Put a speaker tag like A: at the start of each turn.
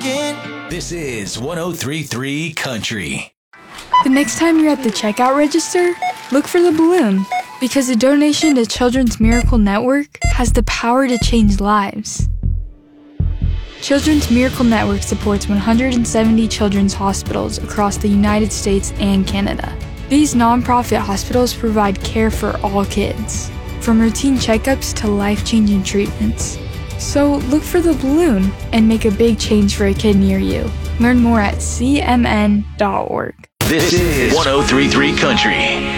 A: This is 103.3 Country.
B: The next time you're at the checkout register, look for the balloon, because a donation to Children's Miracle Network has the power to change lives. Children's Miracle Network supports 170 children's hospitals across the United States and Canada. These nonprofit hospitals provide care for all kids, from routine checkups to life-changing treatments. So look for the balloon and make a big change for a kid near you. Learn more at cmn.org.
A: This is 103.3 Country.